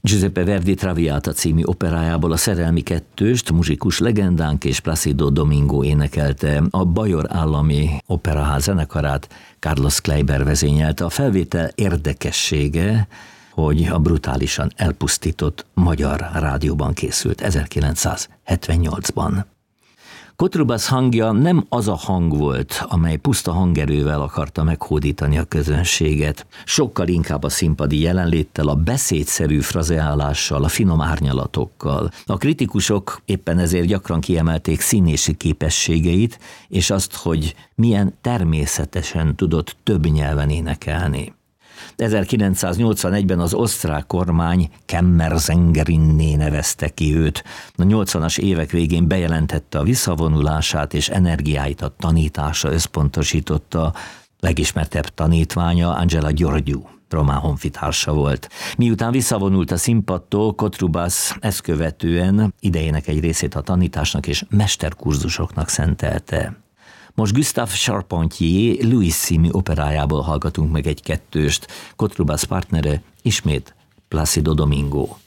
Giuseppe Verdi Traviata című operájából a Szerelmi kettőst muzsikus legendánk és Plácido Domingo énekelte. A Bajor Állami Operaház zenekarát Carlos Kleiber vezényelte. A felvétel érdekessége, hogy a brutálisan elpusztított Magyar Rádióban készült 1978-ban. Kotrubas hangja nem az a hang volt, amely puszta hangerővel akarta meghódítani a közönséget. Sokkal inkább a színpadi jelenléttel, a beszédszerű frazeálással, a finom árnyalatokkal. A kritikusok éppen ezért gyakran kiemelték színési képességeit, és azt, hogy milyen természetesen tudott több nyelven énekelni. 1981-ben az osztrák kormány Kammersängerinné nevezte ki őt. A 80-as évek végén bejelentette a visszavonulását, és energiáit a tanításra összpontosította. Legismertebb tanítványa Angela Gheorghiu, román honfitársa volt. Miután visszavonult a színpadtól, Kotrubas ezt követően idejének egy részét a tanításnak és mesterkurzusoknak szentelte. Most Gustave Charpentier Louis című operájából hallgatunk meg egy kettőst. Kotrubas partnere ismét Plácido Domingo.